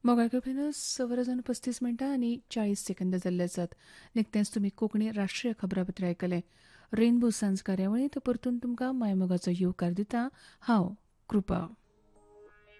Mobile खेपेन स वरां 35 मिनटां आनी 40 सेकंद जाल्ले आसात. निकतेंच तुमी कोंकणी राष्ट्रीय खबरापत्र आयकले. रेनबो सांज कार्यावळींत परतून तुमकां मायमोगाचो येवकार दिता हांव कृपा.